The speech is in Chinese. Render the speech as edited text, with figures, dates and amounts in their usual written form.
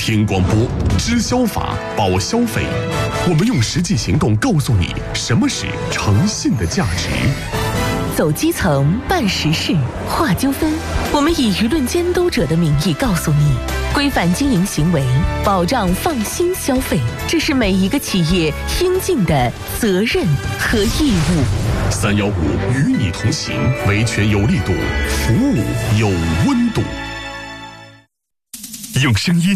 听广播，知消法，保消费。我们用实际行动告诉你什么是诚信的价值。 走基层，办实事，化纠纷。我们以舆论监督者的名义告诉你，规范经营行为，保障放心消费，这是每一个企业应尽的责任和义务。 315与你同行，维权有力度，服务有温度。用声音